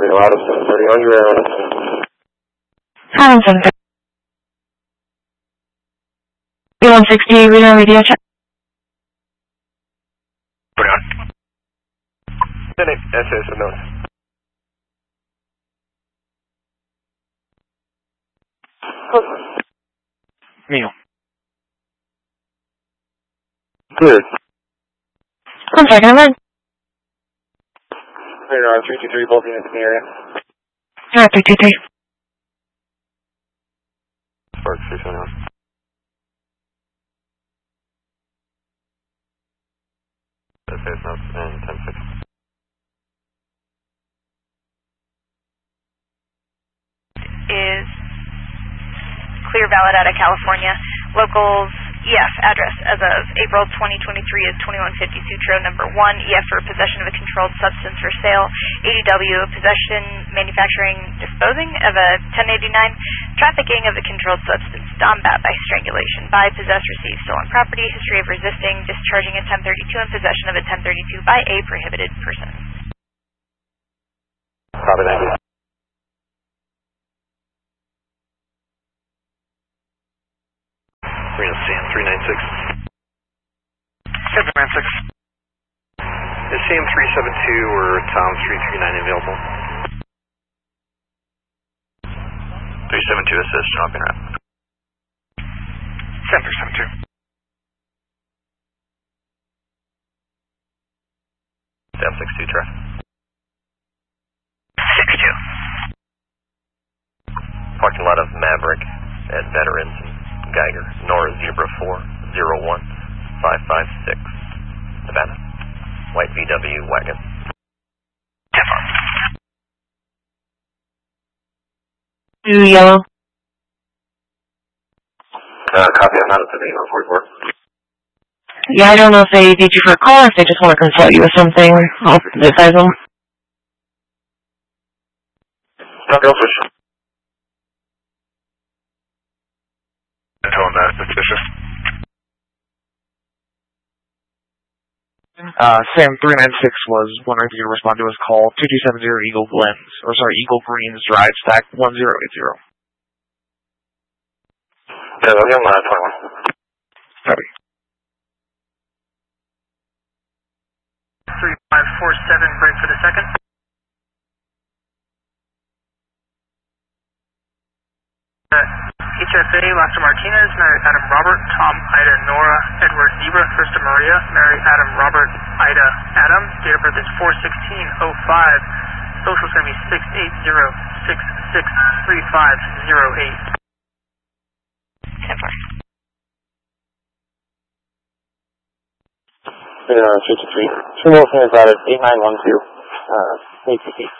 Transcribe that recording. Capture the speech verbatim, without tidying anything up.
Loud of seven thirty, on your air. Hi, one seven thirty. one sixty, radio radio check. Put it on. ten eight, S S unknown. Neil. Good. One second, I'm in. Radar three two three, both units in the area. Alright, three two three. Spark six one one. S S notes and ten six. Is clear valid out of California. Locals E F address as of April twenty twenty-three is twenty-one fifty Sutro number one. E F for possession of a controlled substance for sale. A D W possession, manufacturing, disposing of a ten eighty-nine. Trafficking of a controlled substance. Combat by strangulation. By possess, receive stolen property. History of resisting, discharging a ten thirty-two and possession of a ten thirty-two by a prohibited person. Copy that. Sam three nine six. Sam three nine six. Is Sam three seven two or Tom three three nine available? three seven two assist, dropping route. Sam three seven two. Sam six two, try. six two. Parking lot of Maverick at Veterans Geiger, Nora Zebra four zero one five five six, Nevada. White V W wagon. Two yellow. Uh, copy, I'm not at the main on forty-four. Yeah, I don't know if they need you for a call or if they just want to consult you with something. I'll advise them. Copy, I'll switch. I told him that it's suspicious. Uh, Sam three nine six was wondering if you could respond to his call. two two seven zero Eagle Glens, or sorry, Eagle Greens Drive, stack one zero eight zero. Yeah, I'll give him uh, twenty-one. Copy. three five four seven, break for the second. Uh, H F A, Lester Martinez, Mary Adam Robert, Tom Ida Nora, Edward Zebra, Krista Maria, Mary Adam Robert, Ida Adam, date of birth is four sixteen oh five, social is going to be six eight zero six six three five zero eight. ten four. Radar three two three. Two more from about it, eight nine one two, uh, A T P.